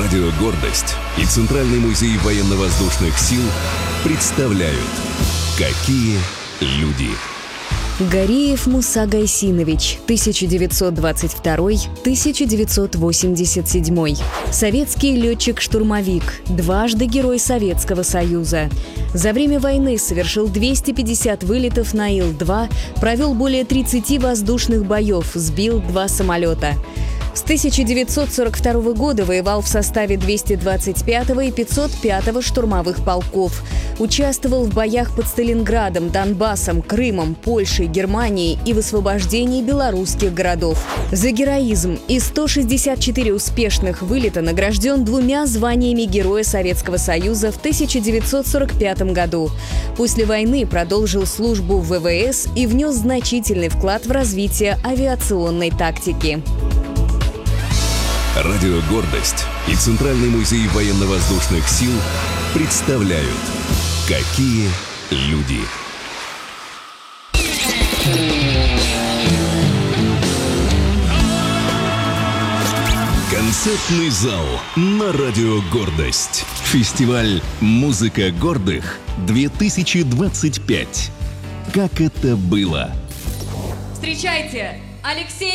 Радио «Гордость» и Центральный музей военно-воздушных сил представляют «Какие люди». Гариев Муса Гайсинович, 1922-1987. Советский летчик-штурмовик, дважды Герой Советского Союза. За время войны совершил 250 вылетов на Ил-2, провел более 30 воздушных боев, сбил 2 самолета. С 1942 года воевал в составе 225-го и 505-го штурмовых полков. Участвовал в боях под Сталинградом, Донбассом, Крымом, Польшей, Германией и в освобождении белорусских городов. За героизм и 164 успешных вылета награжден 2 званиями Героя Советского Союза в 1945 году. После войны продолжил службу в ВВС и внес значительный вклад в развитие авиационной тактики. Радио «Гордость» и Центральный музей военно-воздушных сил представляют «Какие люди». Концертный зал на Радио «Гордость». Фестиваль «Музыка гордых-2025». Как это было? Встречайте, Алексей